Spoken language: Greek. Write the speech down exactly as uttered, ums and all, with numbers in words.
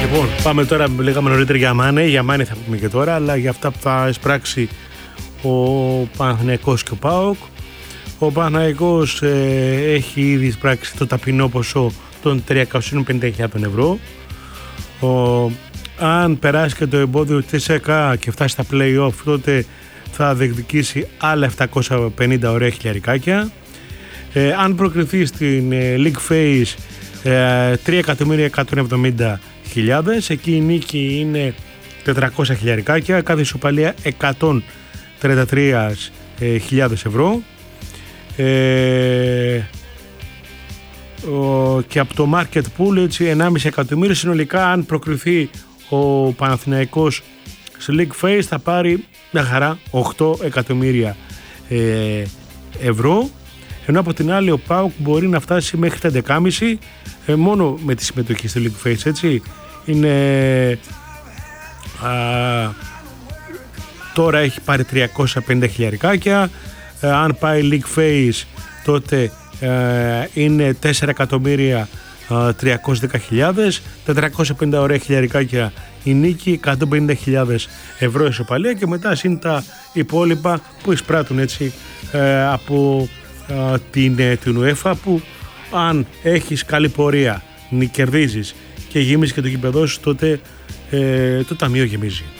Λοιπόν, πάμε τώρα, λέγαμε νωρίτερα για Μάνε, για Μάνε θα πούμε και τώρα, αλλά για αυτά που θα εισπράξει ο Παναθηναϊκός και ο ΠΑΟΚ. Ο Παναθηναϊκός ε, έχει ήδη εισπράξει το ταπεινό ποσό των τριακόσιες πενήντα χιλιάδες ευρώ. Ο, αν περάσει και το εμπόδιο της ΕΚΑ και φτάσει στα play-off, τότε θα διεκδικήσει άλλα επτακόσια πενήντα ωραία χιλιαρικάκια. Ε, αν προκριθεί στην ε, League Phase, ε, τρία εκατομμύρια εκατόν εβδομήντα χιλιάδες, εκεί η νίκη είναι τετρακόσια χιλιαρικάκια, κάθε ισοπαλία εκατόν τριάντα τρία χιλιάδες ευρώ. Ε, ο, και από το Market Pool έτσι ενάμιση εκατομμύριο συνολικά. Αν προκριθεί ο Παναθηναϊκός σε League Phase θα πάρει μια χαρά οκτώ εκατομμύρια ε, ευρώ, ενώ από την άλλη ο ΠΑΟΚ μπορεί να φτάσει μέχρι τα έντεκα κόμμα πέντε ε, μόνο με τη συμμετοχή στη League Phase, έτσι είναι α, τώρα έχει πάρει τριακόσια πενήντα χιλιαρικάκια. ε, αν πάει League Phase τότε ε, είναι τέσσερα εκατομμύρια τριακόσιες δέκα χιλιάδες, τετρακόσια πενήντα ωραία χιλιαρικάκια η νίκη, εκατόν πενήντα χιλιάδες ευρώ ισοπαλία, και μετά είναι τα υπόλοιπα που εισπράττουν έτσι ε, από ε, την, ε, την UEFA, που αν έχεις καλή πορεία, κερδίζεις και γεμίζεις και το γήπεδό σου, τότε ε, το ταμείο γεμίζει.